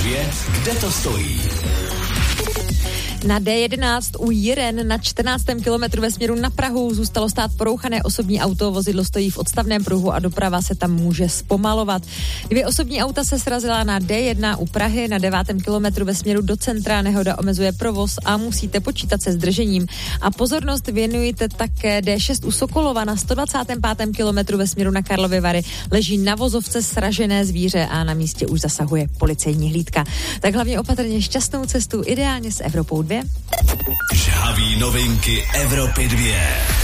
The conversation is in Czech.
2, kde to stojí? Na D11 u Jiren na 14. kilometru ve směru na Prahu zůstalo stát porouchané osobní auto, vozidlo stojí v odstavném pruhu a doprava se tam může zpomalovat. 2 osobní auta se srazila na D1 u Prahy na 9. kilometru ve směru do centra, nehoda omezuje provoz a musíte počítat se zdržením. A pozornost věnujte také D6 u Sokolova na 125. kilometru ve směru na Karlovy Vary. Leží na vozovce sražené zvíře a na místě už zasahuje policejní hlídka. Tak hlavně opatrně, šťastnou cestu, ideálně s Evropou 2. Žhaví novinky Evropy 2.